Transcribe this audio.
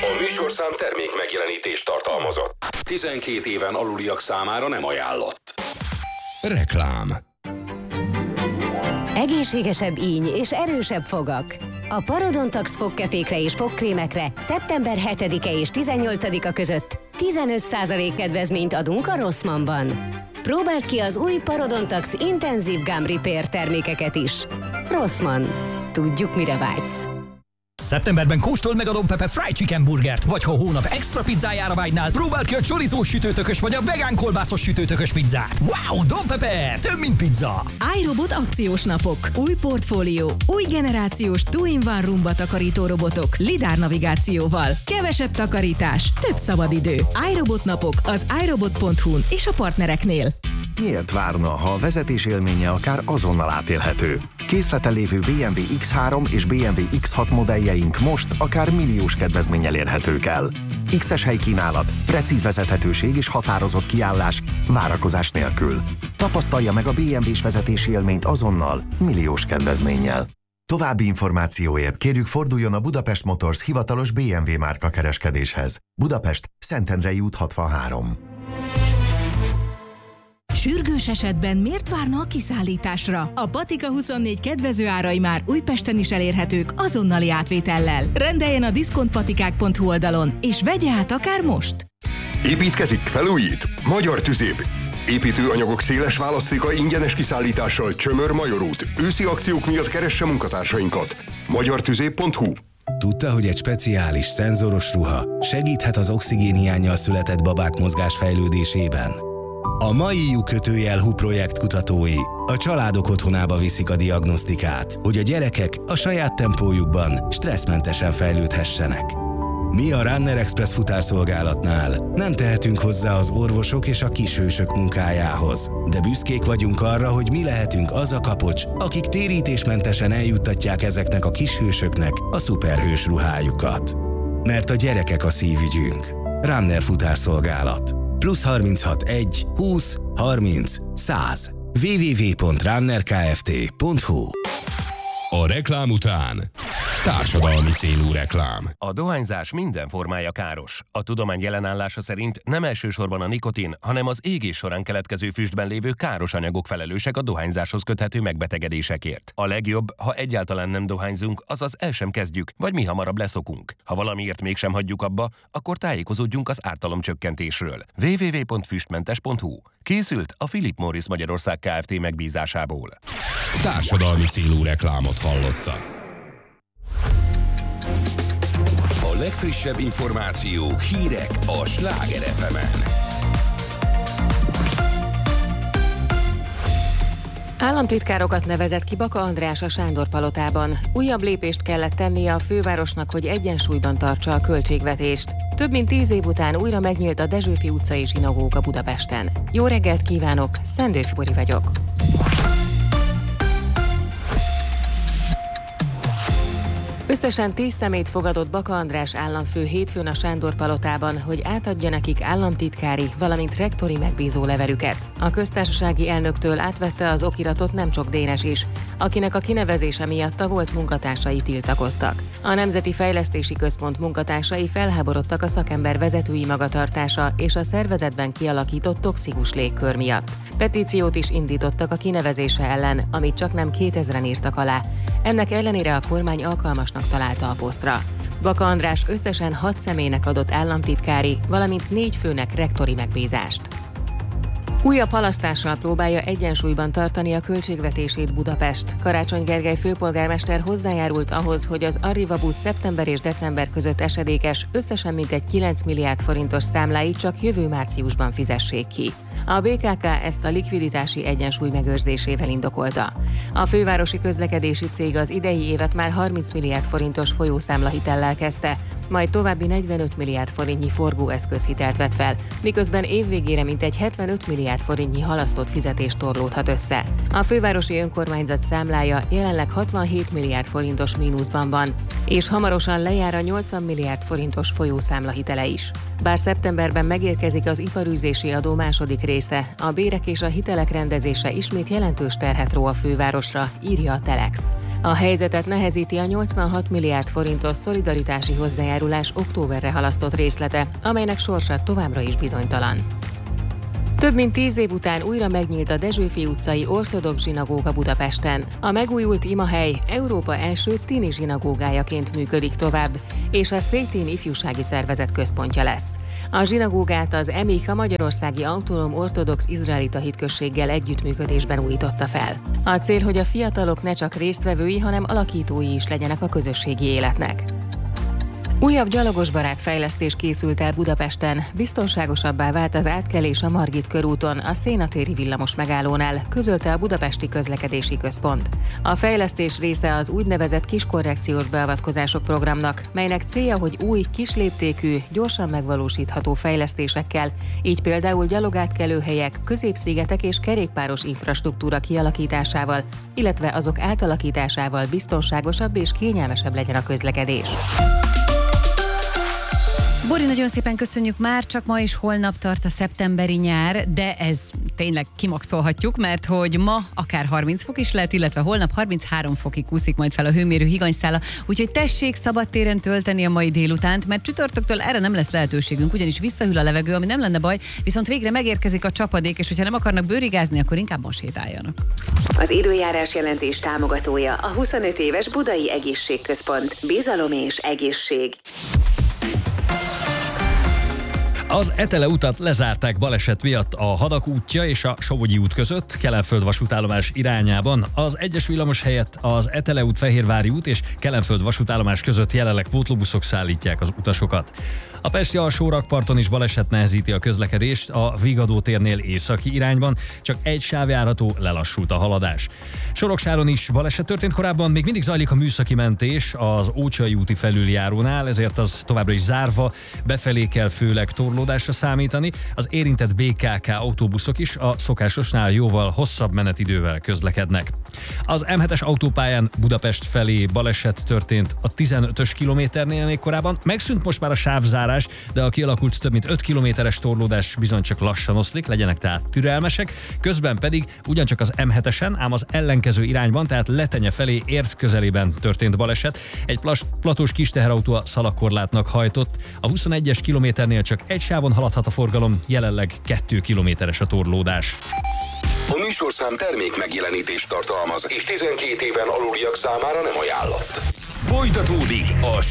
A műsorszám termék megjelenítést tartalmazott. 12 éven aluliak számára nem ajánlott. Reklám. Egészségesebb íny és erősebb fogak. A Parodontax fogkefékre és fogkrémekre szeptember 7-e és 18-a között 15% kedvezményt adunk a Rossmannban. Próbáld ki az új Parodontax Intensive Gum Repair termékeket is. Rossmann. Tudjuk, mire vágysz. Szeptemberben kóstold meg a Don Pepe Fried Chicken burgert, vagy ha hónap extra pizzájára vágynál, próbáld ki a chorizós sütőtökös vagy a vegán kolbászos sütőtökös pizzát. Wow, Don Pepe, több mint pizza! iRobot akciós napok, új portfólió, új generációs 2-in-1 rumba takarító robotok, lidár navigációval, kevesebb takarítás, több szabadidő. iRobot napok az iRobot.hu-n és a partnereknél. Miért várna, ha a vezetés élménye akár azonnal átélhető? Készleten lévő BMW X3 és BMW X6 modelljeink most akár milliós kedvezménnyel érhetők el. X-es helykínálat, precíz vezethetőség és határozott kiállás, várakozás nélkül. Tapasztalja meg a BMW-s vezetési élményt azonnal, milliós kedvezménnyel. További információért kérjük forduljon a Budapest Motors hivatalos BMW márka kereskedéshez. Budapest, Szentendrei út 63. Sürgős esetben miért várna a kiszállításra? A Patika 24 kedvező árai már Újpesten is elérhetők azonnali átvétellel. Rendeljen a diszkontpatikák.hu oldalon, és vegye át akár most! Építkezik, felújít? Magyar Tüzép. Építőanyagok széles választéka ingyenes kiszállítással Csömör-Major út. Őszi akciók miatt keresse munkatársainkat. magyartüzép.hu. Tudta, hogy egy speciális, szenzoros ruha segíthet az oxigénhiánnyal született babák mozgásfejlődésében? A mai U-kötőjel projekt kutatói a családok otthonába viszik a diagnosztikát, hogy a gyerekek a saját tempójukban stresszmentesen fejlődhessenek. Mi a Runner Express futárszolgálatnál nem tehetünk hozzá az orvosok és a kishősök munkájához, de büszkék vagyunk arra, hogy mi lehetünk az a kapocs, akik térítésmentesen eljuttatják ezeknek a kishősöknek a szuperhős ruhájukat. Mert a gyerekek a szívügyünk. Runner futárszolgálat. +36 1 20 30 100 www.runnerkft.hu. A reklám után társadalmi célú reklám. A dohányzás minden formája káros. A tudomány jelenállása szerint nem elsősorban a nikotin, hanem az égés során keletkező füstben lévő káros anyagok felelősek a dohányzáshoz köthető megbetegedésekért. A legjobb, ha egyáltalán nem dohányzunk, azaz el sem kezdjük, vagy mi hamarabb leszokunk. Ha valamiért mégsem hagyjuk abba, akkor tájékozódjunk az ártalomcsökkentésről. www.füstmentes.hu. Készült a Philip Morris Magyarország Kft. Megbízásából. Társadalmi célú reklámot hallottak. A legfrissebb információk, hírek a Sláger FM-en. Államtitkárokat nevezett ki Baka András a Sándor-palotában. Újabb lépést kellett tennie a fővárosnak, hogy egyensúlyban tartsa a költségvetést. Több mint 10 év után újra megnyílt a Dezsőfi utcai zsinagóga Budapesten. Jó reggelt kívánok, Szendőfi Bori vagyok. Összesen 10 személyt fogadott Baka András államfő hétfőn a Sándor-palotában, hogy átadja nekik államtitkári, valamint rektori megbízó levelüket. A köztársasági elnöktől átvette az okiratot Nemcsok Dénes is, akinek a kinevezése miatt a volt munkatársai tiltakoztak. A Nemzeti Fejlesztési Központ munkatársai felháborodtak a szakember vezetői magatartása és a szervezetben kialakított toxikus légkör miatt. Petíciót is indítottak a kinevezése ellen, amit csaknem 2000-en írtak alá. Ennek ellenére a kormány alkalmasnak találta a posztra. Baka András összesen 6 személynek adott államtitkári, valamint 4 főnek rektori megbízást. Újabb halasztással próbálja egyensúlyban tartani a költségvetését Budapest. Karácsony Gergely főpolgármester hozzájárult ahhoz, hogy az Arriva busz szeptember és december között esedékes, összesen mintegy 9 milliárd forintos számláit csak jövő márciusban fizessék ki. A BKK ezt a likviditási egyensúly megőrzésével indokolta. A fővárosi közlekedési cég az idei évet már 30 milliárd forintos folyószámlahitellel kezdte, majd további 45 milliárd forintnyi forgóeszközhitelt vett fel, miközben évvégére mintegy 75 milliárd forintnyi halasztott fizetés torlódhat össze. A fővárosi önkormányzat számlája jelenleg 67 milliárd forintos mínuszban van, és hamarosan lejár a 80 milliárd forintos folyószámlahitele is. Bár szeptemberben megérkezik az iparűzési adó második része, a bérek és a hitelek rendezése ismét jelentős terhet ró a fővárosra, írja a Telex. A helyzetet nehezíti a 86 milliárd forintos szolidaritási hozzájárulás októberre halasztott részlete, amelynek sorsa továbbra is bizonytalan. Több mint 10 év után újra megnyílt a Dezsőfi utcai ortodox zsinagóga Budapesten. A megújult imahely Európa első tini zsinagógájaként működik tovább, és a Szétén ifjúsági szervezet központja lesz. A zsinagógát az EMIK, a Magyarországi Autonóm Ortodox Izraelita Hitközséggel együttműködésben újította fel. A cél, hogy a fiatalok ne csak résztvevői, hanem alakítói is legyenek a közösségi életnek. Újabb gyalogosbarát fejlesztés készült el Budapesten, biztonságosabbá vált az átkelés a Margit körúton, a Szénatéri villamos megállónál, közölte a Budapesti Közlekedési Központ. A fejlesztés része az úgynevezett kiskorrekciós beavatkozások programnak, melynek célja, hogy új, kisléptékű, gyorsan megvalósítható fejlesztésekkel, így például gyalogátkelőhelyek, középszigetek és kerékpáros infrastruktúra kialakításával, illetve azok átalakításával biztonságosabb és kényelmesebb legyen a közlekedés. Bori, nagyon szépen köszönjük, már csak ma és holnap tart a szeptemberi nyár, de ez tényleg kimaxolhatjuk, mert hogy ma akár 30 fok is lehet, illetve holnap 33 fokig kúszik majd fel a hőmérő higanyszála, úgyhogy tessék szabadtéren tölteni a mai délutánt, mert csütörtöktől erre nem lesz lehetőségünk, ugyanis visszahűl a levegő, ami nem lenne baj, viszont végre megérkezik a csapadék, és hogyha nem akarnak bőrigázni, akkor inkább most sétáljanak. Az időjárás jelentés támogatója a 25 éves Budai Egészségközpont. Bizalom és egészség. Az Etele utat lezárták baleset miatt a Hadak útja és a Somogyi út között, Kelenföld vasútállomás irányában. Az egyes villamos helyett az Etele út, Fehérvári út és Kelenföld vasútállomás között jelenleg pótlóbuszok szállítják az utasokat. A pesti alsórakparton is baleset nehezíti a közlekedést, a Vigadó térnél északi irányban csak egy sáv járható, lelassult a haladás. Soroksáron is baleset történt korábban, még mindig zajlik a műszaki mentés az Ócsai úti felüljárónál, ezért az továbbra is zárva, befelé kell főleg torlódásra számítani. Az érintett BKK autóbuszok is a szokásosnál jóval hosszabb menetidővel közlekednek. Az M7-es autópályán Budapest felé baleset történt a 15-ös kilométernél még korábban. Megszűnt most már a sávzárás, de a kialakult több mint 5 kilométeres torlódás bizony csak lassan oszlik, legyenek tehát türelmesek. Közben pedig ugyancsak az M7-esen, ám az ellenkező irányban, tehát Letenye felé Érd közelében történt baleset. Egy platós kis teherautó a szalagkorlátnak hajtott. A 21-es kilométernél csak egy sávon haladhat a forgalom, jelenleg 2 kilométeres a torlódás. A műsorszám termék megjelenítést tartalmaz, és 12 éven aluliak számára nem ajánlott. Folytatódik a